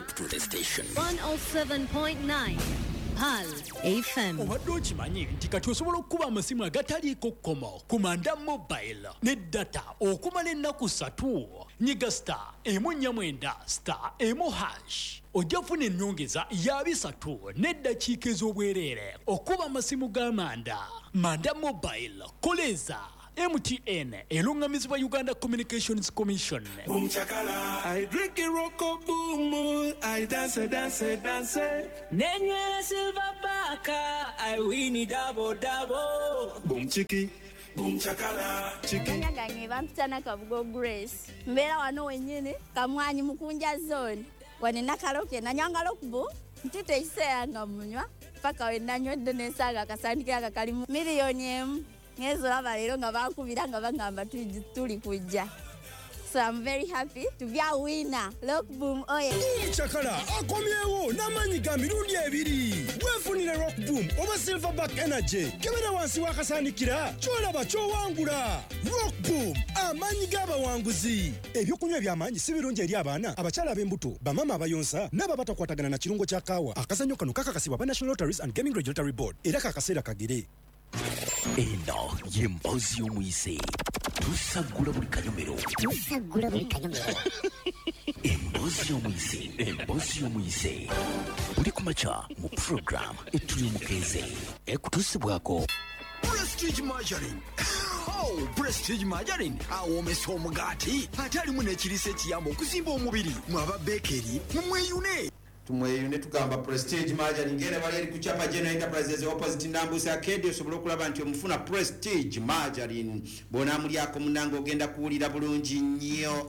Keep to the station. 107.9 Pal FM. Obadde okimanyi nti kati osobola okuba amasimu agataliiko kkomo ku Manda Mobile ne data okumala ennaku 3 nyiga *149*1#. Ojja kufuna ennyongeza ya 3 n'eddakiika ez'obwereere okuba amasimu ga Manda Mobile. Koleza MTN elungamizibwa Uganda Communications Commission. Boom chakala, I drink a rock boom, I dance. Nenye silver baka, I win it double. Boom chiki, boom chakala, chiki. Nyangange bampitana Kabugo Grace. Mbera wano wenyene, kamwanyi mukunja zone. Wanena kaloke na nyanga lokbu, ntite iseyanga munywa. Paka wenanywedde n'ensaaga akasandika akakalimu miliyoni emu. Ngezo laba lero nga bakubira nga bagamba tuli kujja. So I'm very happy to be a winner. Look boom, oh yeah. Chakala akomyewo namanyi ga mirundi ebiri. Wefunire Rock Boom oba Silverback Energy. Kebera wansi wakasanikira. Cholaba chowangula. Rock Boom amanyi g'abawanguzi. Ebyokunywa by'amanyi si birungi eri abaana, abakyala ab'embuto, bamama abayonsa n'aba batakwatagana na kirungo kya kaawa. Akazannyo kano kakakasibwa ba National Lotteries and Gaming Regulatory Board. Era kakaseera kagere. Eno y'emboozi y'omuyise. Tusagula buli kanyomero. Emboozi y'omuyise. Buli kumakya mu program etuli omukeeze. Ekutuusibwako Prestige Margarine. Oh, Prestige Margarine. Awomesa omugaati. Ate alimu n'ekiriisa ekiyamba okuzimba omubiri. Mwaba bakery mumweyune. tumweyune tugamba Prestige Margarine ngene bali eri kuchapa General Enterprises opposite Nambusa Arcade osobola okulaba nti omufuna Prestige Margarine bona muli ako munango ogenda kuwulira bulungi nnyo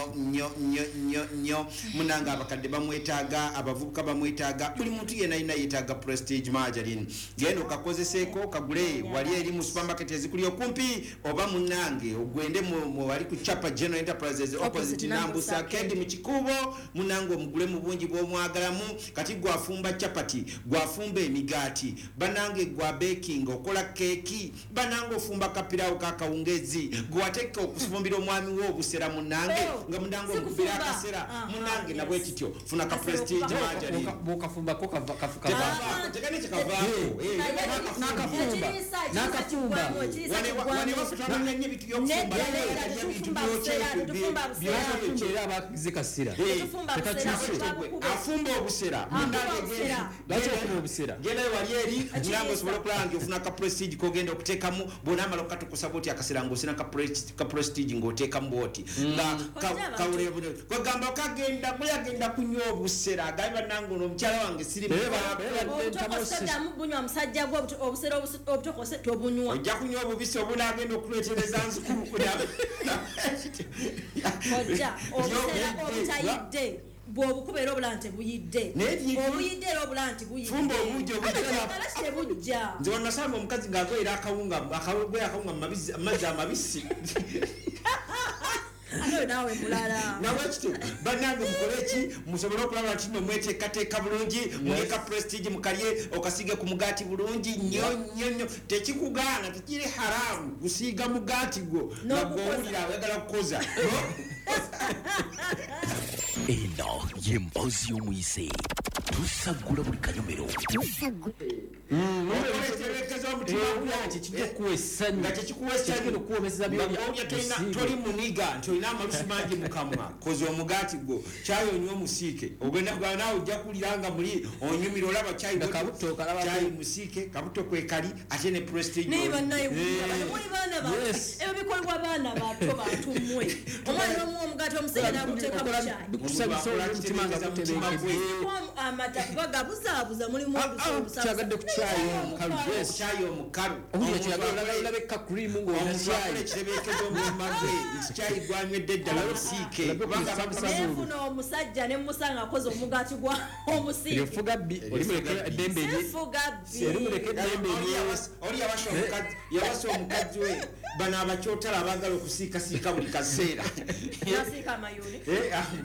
munanga abakadde bamwetaaga abavubuka bamwetaaga buli muntu yena yetaaga Prestige Margarine genda okakozeseko kagule wali eri mu supermarket ezikuli okumpi oba munange ogwende mu wali kuchapa General Enterprises opposite Nambusa Arcade mu Kikubo munango omugule mu bungi bw'omwaga kati gwafumba chapati gwafumba emigati banange gwa baking okola keki banange ofumba kapirawo kakawungezi gwateka okufumbira omwami wo obusera munange nga munange okubira akasera munange nabwe kityo funa ka Prestige Margarine bokafumba ko kafuka tekane kikavaako nakafumba wane wafutamanya nyebitu byokufumba byokera abazikasira afumba obusera genda wali eri nyango osobola okulanga ofuna ka Prestige kogenda okuteekamu bona amala okatukusa boti akasera ng'osina ka Prestige ng'oteekamu boti nga kawulebune kwegamba okagenda bweyagenda kunywa obusera agabi bannange ono omukyala wange bunywa musajja gwe obusera obutokose tobunywa ojja kunywa obubisi obunaagenda okuleetereza nzukulu ojja obusera obutayidde bw'obukubera obulante buyidde obuyidde era obulante buyidde fumba obujo bujja nze wanasanga omukazi ng'agoyera akawunga amazzi amabisi nawe mulala nawekityo bannange mukoleki musobole okulaba nti no mweteekateeka bulungi muleka Prestige mukalye okasiige ku mugaati bulungi nnyo tekikugaana tekiri haramu gusiiga mugaati gwo nagwowulira ayagala kukoza eno y'emboozi y'omuyise. Tusagula buli kanyomero. Toli muniga ntolina amalusu mangi mukamwa kozi omugaati gwo kyayi onywa omusiike ogenda kugaba naawe ojja kuliranga muli onyumira olaba kyayi musiike kabuto kwekali ate ne Prestige ebikolwa baana bato batumwe omwana omugaati omusajja nakuteeka mu kyayi amata bagabuzabuza mulimu kyagadde ku kyayi omukalu olabeka cream ng'omukyali kirebekezo omumagwe kyayi gwanywedde ddala musiike nefuna omusajja ne musanga akoze omugaati gwa omusiike efuga bbi olimulekera eddembe oli yawasa omukazi we bano abakyotala abagala okusiikasiika buli kaseera nasiika amayuni